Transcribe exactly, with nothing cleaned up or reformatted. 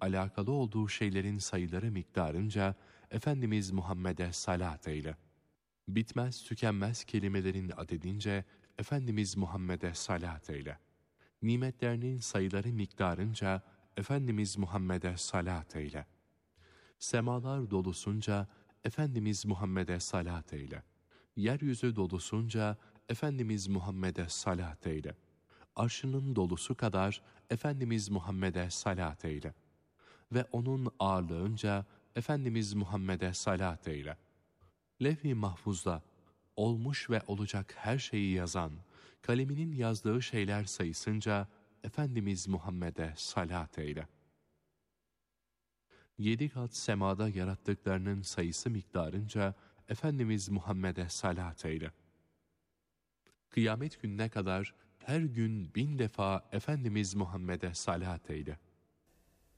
alakalı olduğu şeylerin sayıları miktarınca Efendimiz Muhammed'e salat eyle. Bitmez tükenmez kelimelerin adedince Efendimiz Muhammed'e salat eyle. Nimetlerinin sayıları miktarınca Efendimiz Muhammed'e salat eyle. Semalar dolusunca Efendimiz Muhammed'e salat eyle. Yeryüzü dolusunca Efendimiz Muhammed'e salat eyle. Arşının dolusu kadar Efendimiz Muhammed'e salat eyle. Ve onun ağırlığınca Efendimiz Muhammed'e salat eyle. Levh-i mahfuzda olmuş ve olacak her şeyi yazan, kaleminin yazdığı şeyler sayısınca Efendimiz Muhammed'e salat eyle. Yedi kat semada yarattıklarının sayısı miktarınca Efendimiz Muhammed'e salat eyle. Kıyamet gününe kadar her gün bin defa Efendimiz Muhammed'e salat eyle.